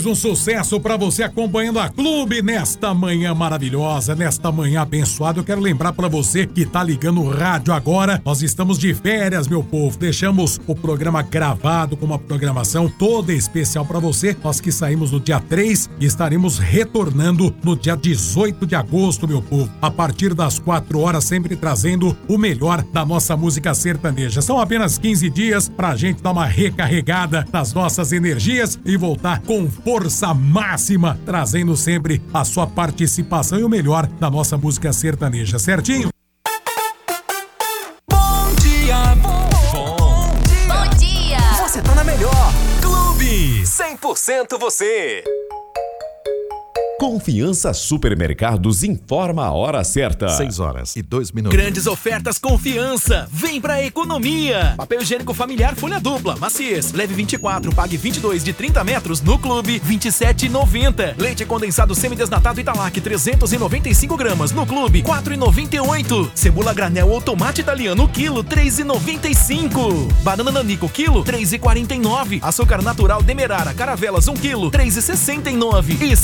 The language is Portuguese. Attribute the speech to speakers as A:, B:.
A: Um sucesso para você acompanhando a Clube nesta manhã maravilhosa, nesta manhã abençoada. Eu quero lembrar para você que tá ligando o rádio agora, nós estamos de férias, meu povo. Deixamos o programa gravado com uma programação toda especial para você. Nós que saímos no dia 3 e estaremos retornando no dia 18 de agosto, meu povo. A partir das 4 horas, sempre trazendo o melhor da nossa música sertaneja. São apenas 15 dias pra gente dar uma recarregada nas nossas energias e voltar com força máxima, trazendo sempre a sua participação e o melhor da nossa música sertaneja, certinho?
B: Bom dia, bom dia. Você tá na melhor Clube 100% você.
C: Confiança Supermercados informa a hora certa.
D: 6h02.
B: Grandes ofertas Confiança. Vem pra economia. Papel higiênico familiar folha dupla, maciez. Leve 24, pague 22 de 30 metros no Clube, 27,90. Leite condensado semidesnatado Italac, 395 gramas no Clube, 4,98. Cebola granel ou tomate italiano, quilo, 3,95. Banana nanico, quilo, 3,49. Açúcar natural Demerara, caravelas, 1 quilo, 3,69.